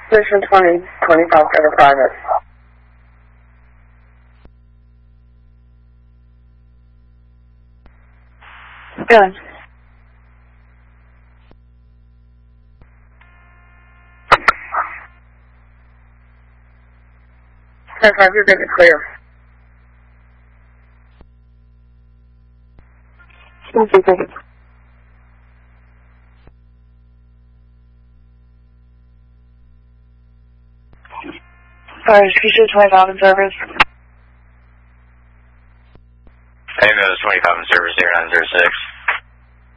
Station 20, 25 over private. Good. You're good to clear. Okay. Sorry, Future 25 in service. Hey, Mos 25 in service, 0906.